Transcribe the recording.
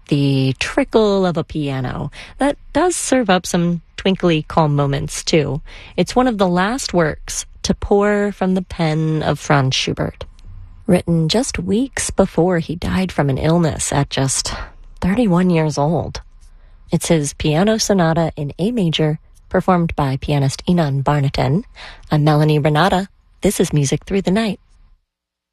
the trickle of a piano that does serve up some twinkly, calm moments, too. It's one of the last works to pour from the pen of Franz Schubert, written just weeks before he died from an illness at just 31 years old. It's his piano sonata in A major, performed by pianist Inan Barnatan. I'm Melanie Renata. This is Music Through the Night.